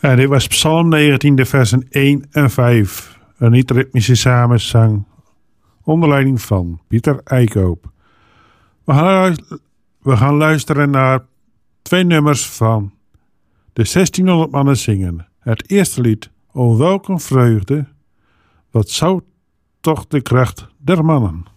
En dit was Psalm 19, de versen 1 en 5. Een niet-ritmische samenzang onder leiding van Pieter Eickhoop. We gaan luisteren naar 2 nummers van de 1600 mannen zingen. Het eerste lied, O welkom vreugde, wat zou toch de kracht der mannen.